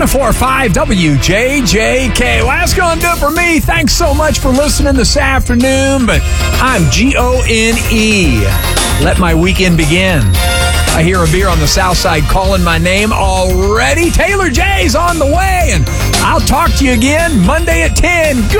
104.5 WJJK. Well, that's going to do it for me. Thanks so much for listening this afternoon, but I'm Gone. Let my weekend begin. I hear a beer on the south side calling my name already. Taylor J's on the way, and I'll talk to you again Monday at 10. Good